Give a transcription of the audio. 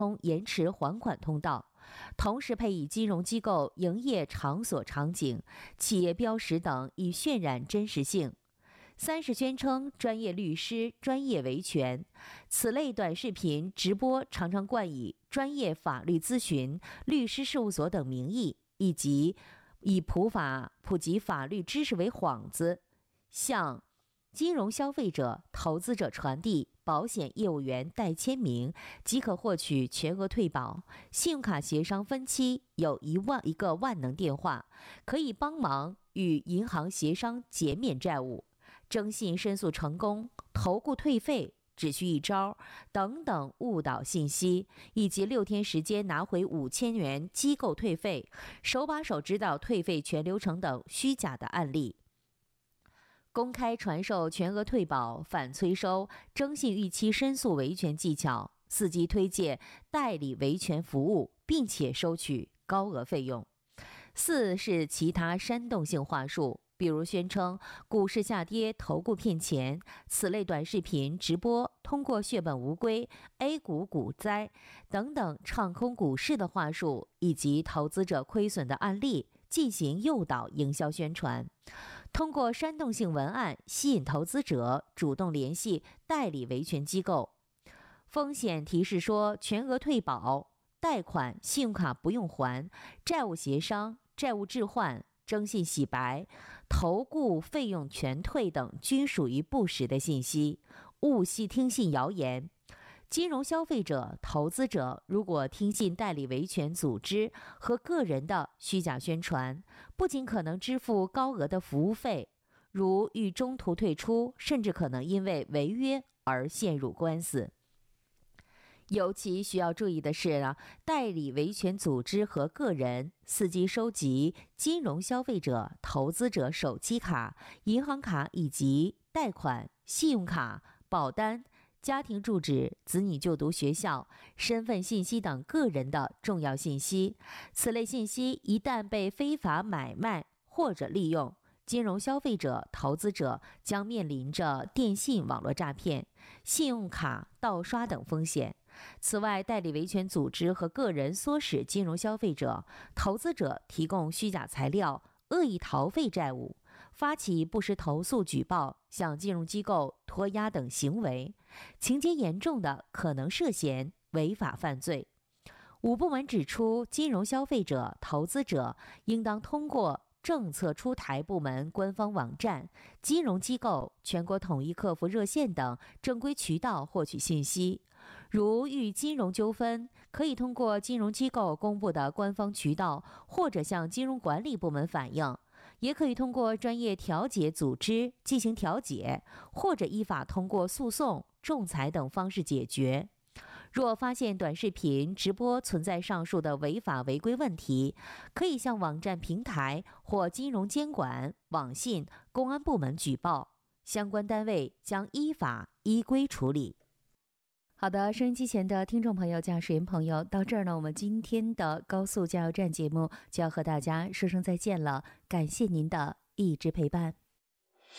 通延迟还款通道，同时配以金融机构营业场所场景、企业标识等，以渲染真实性。三是宣称专业律师、专业维权。此类短视频直播常常冠以专业法律咨询、律师事务所等名义，以及以普及法律知识为幌子，向金融消费者、投资者传递保险业务员代签名即可获取全额退保，信用卡协商分期有一个万能电话，可以帮忙与银行协商减免债务，征信申诉成功，投顾退费只需一招等等误导信息，以及6天时间拿回5000元机构退费，手把手指导退费全流程等虚假的案例。公开传授全额退保、反催收、征信逾期申诉维权技巧，伺机推介代理维权服务，并且收取高额费用。4是其他煽动性话术，比如宣称股市下跌，投顾骗钱，此类短视频直播通过血本无归、A 股股灾等等唱空股市的话术，以及投资者亏损的案例进行诱导营销宣传，通过煽动性文案吸引投资者主动联系代理维权机构。风险提示说全额退保、贷款、信用卡不用还、债务协商、债务置换、征信洗白、投顾费用全退等均属于不实的信息，勿听信谣言。金融消费者、投资者如果听信代理维权组织和个人的虚假宣传，不仅可能支付高额的服务费，如欲中途退出，甚至可能因为违约而陷入官司。尤其需要注意的是呢，代理维权组织和个人伺机收集金融消费者、投资者手机卡、银行卡以及贷款、信用卡、保单、家庭住址、子女就读学校、身份信息等个人的重要信息。此类信息一旦被非法买卖或者利用，金融消费者、投资者将面临着电信网络诈骗、信用卡盗刷等风险。此外，代理维权组织和个人唆使金融消费者、投资者提供虚假材料，恶意逃废债务，发起不实投诉举报、向金融机构拖押等行为，情节严重的可能涉嫌违法犯罪。5部门指出，金融消费者、投资者应当通过政策出台部门官方网站、金融机构、全国统一客服热线等正规渠道获取信息。如遇金融纠纷，可以通过金融机构公布的官方渠道，或者向金融管理部门反映，也可以通过专业调解组织进行调解，或者依法通过诉讼、仲裁等方式解决。若发现短视频直播存在上述的违法违规问题，可以向网站平台或金融监管、网信、公安部门举报，相关单位将依法依规处理。好的，收音机前的听众朋友、驾驶员朋友，到这儿呢，我们今天的高速加油站节目就要和大家说声再见了，感谢您的一直陪伴。